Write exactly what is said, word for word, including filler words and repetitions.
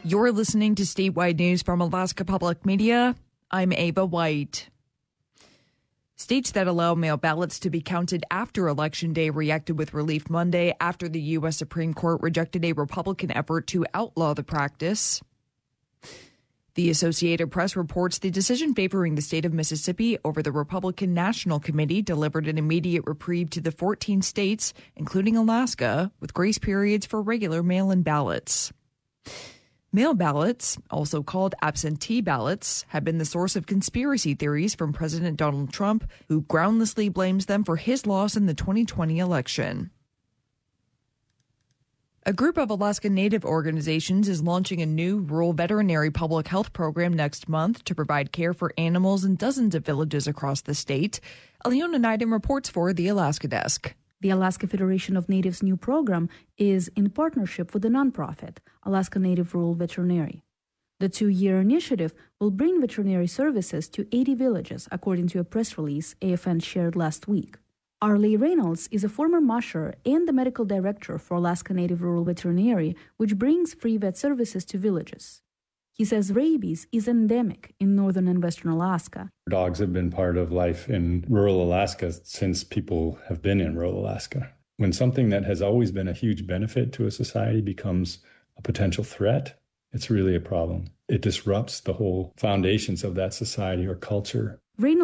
You're listening to statewide news from Alaska Public Media. I'm Ava White. States that allow mail ballots to be counted after Election Day reacted with relief Monday after the U S Supreme Court rejected a Republican effort to outlaw the practice. The Associated Press reports the decision favoring the state of Mississippi over the Republican National Committee delivered an immediate reprieve to the fourteen states, including Alaska, with grace periods for regular mail-in ballots. Mail ballots, also called absentee ballots, have been the source of conspiracy theories from President Donald Trump, who groundlessly blames them for his loss in the twenty twenty election. A group of Alaska Native organizations is launching a new rural veterinary public health program next month to provide care for animals in dozens of villages across the state. Aliona Neiden reports for the Alaska Desk. The Alaska Federation of Natives' new program is in partnership with the nonprofit Alaska Native Rural Veterinary. The two-year initiative will bring veterinary services to eighty villages, according to a press release A F N shared last week. Arley Reynolds is a former musher and the medical director for Alaska Native Rural Veterinary, which brings free vet services to villages. He says rabies is endemic in northern and western Alaska. Dogs have been part of life in rural Alaska since people have been in rural Alaska. When something that has always been a huge benefit to a society becomes a potential threat, it's really a problem. It disrupts the whole foundations of that society or culture. Reynolds